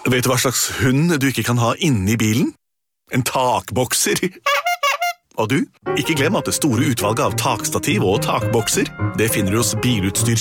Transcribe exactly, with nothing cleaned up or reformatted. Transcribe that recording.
Vet du hva slags hund du ikke kan ha inne i bilen? En takbokser. Og du, ikke glem at det store utvalget av takstativ og takbokser, det finner du hos Bilutstyr